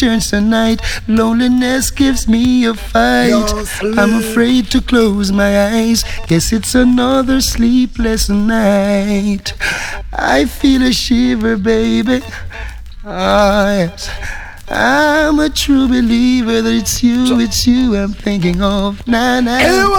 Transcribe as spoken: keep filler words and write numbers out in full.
turns to night. Loneliness gives me a fight. I'm afraid to close my eyes. Guess it's another sleepless night. I feel a shiver, baby. Ah, yes. I'm a true believer that it's you, it's you I'm thinking of. Nah, nah.